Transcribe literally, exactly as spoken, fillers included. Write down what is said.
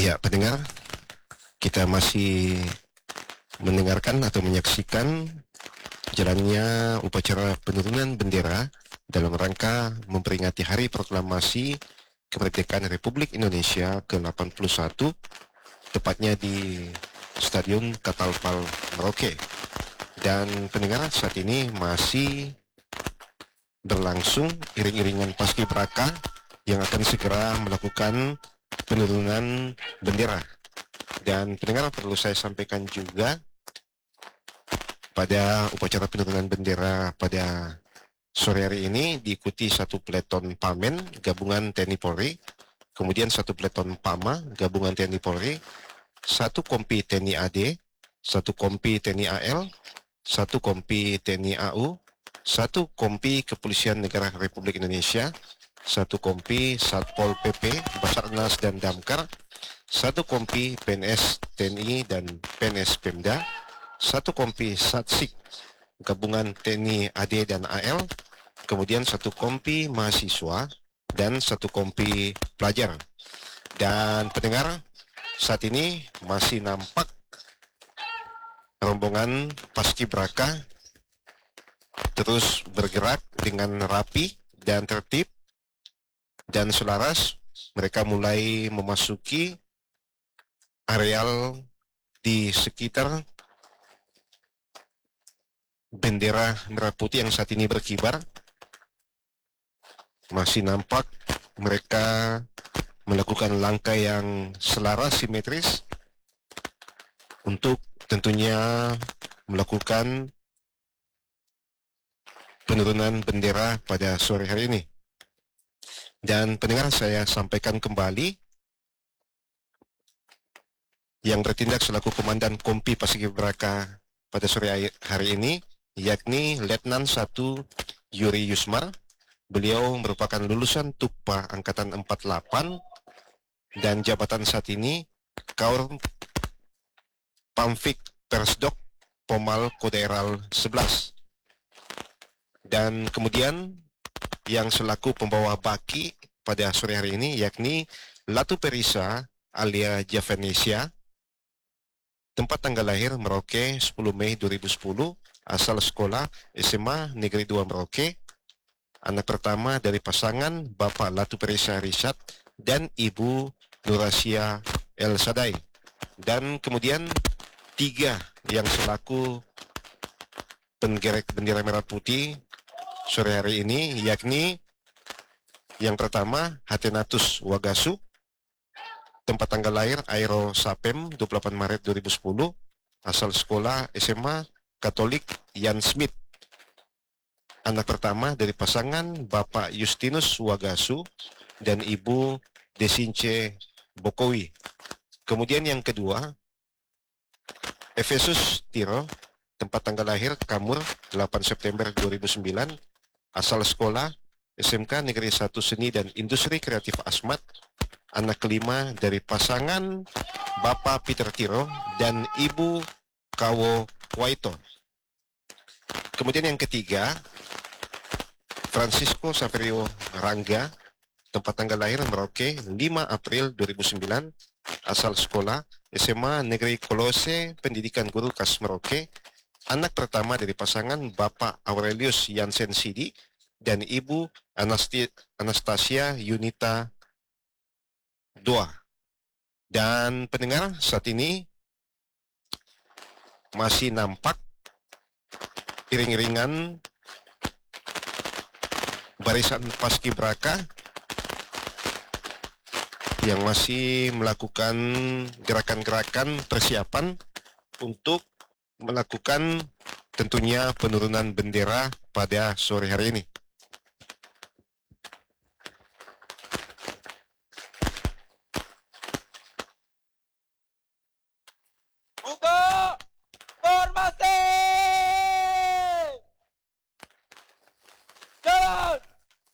Ya, pendengar, kita masih mendengarkan atau menyaksikan jalannya upacara penurunan bendera dalam rangka memperingati Hari Proklamasi Kemerdekaan Republik Indonesia ke delapan puluh satu, tepatnya di Stadion Catalpal Merauke. Dan pendengar, saat ini masih berlangsung iring-iringan paskibraka yang akan segera melakukan penurunan bendera. Dan pendengar, perlu saya sampaikan juga, pada upacara penurunan bendera pada sore hari ini diikuti satu peleton Pamen gabungan T N I Polri, kemudian satu peleton Pama gabungan T N I Polri, satu kompi T N I A D, satu kompi T N I A L, satu kompi T N I A U, satu kompi Kepolisian Negara Republik Indonesia, satu kompi Satpol P P, Basarnas dan Damkar, satu kompi P N S T N I dan P N S Pemda, satu kompi Satsik gabungan T N I A D dan A L, kemudian satu kompi mahasiswa dan satu kompi pelajar. Dan pendengar, saat ini masih nampak rombongan paskibraka terus bergerak dengan rapi dan tertib dan selaras. Mereka mulai memasuki areal di sekitar bendera merah putih yang saat ini berkibar. Masih nampak mereka melakukan langkah yang selaras, simetris, untuk tentunya melakukan penurunan bendera pada sore hari ini. Dan pendengar, saya sampaikan kembali, yang bertindak selaku Komandan Kompi Paskibraka pada sore hari ini, yakni Letnan satu Yuri Yusmar. Beliau merupakan lulusan Tukpa Angkatan empat puluh delapan dan jabatan saat ini Kaur Pamfik Persdok Pomal Koderal sebelas. Dan kemudian yang selaku pembawa baki pada sore hari ini yakni Latu Perisa alia Javanesia, tempat tanggal lahir Merauke sepuluh Mei dua ribu sepuluh, asal sekolah S M A Negeri dua Merauke, anak pertama dari pasangan Bapak Latu Perisa Risat dan Ibu Nurasia El Sadai. Dan kemudian tiga yang selaku penggerek bendera merah putih sore hari ini, yakni yang pertama Hatenatus Wagasu, tempat tanggal lahir Aero Sapem dua puluh delapan Maret dua ribu sepuluh, asal sekolah S M A Katolik Jan Smith, anak pertama dari pasangan Bapak Justinus Wagasu dan Ibu Desince Bokowi. Kemudian yang kedua, Efesus Tiro, tempat tanggal lahir Kamur delapan September dua ribu sembilan, asal sekolah S M K Negeri satu Seni dan Industri Kreatif Asmat, anak kelima dari pasangan Bapak Peter Tiro dan Ibu Kawo Waito. Kemudian yang ketiga, Francisco Saverio Rangga, tempat tanggal lahir Merauke lima April dua ribu sembilan, asal sekolah S M A Negeri Kolose Pendidikan Guru Kas Merauke, anak pertama dari pasangan Bapak Aurelius Yansen Sidi dan Ibu Anasti Anastasia Yunita Doa. Dan pendengar, saat ini masih nampak iring-iringan barisan paskibraka yang masih melakukan gerakan-gerakan persiapan untuk melakukan tentunya penurunan bendera pada sore hari ini. Buka!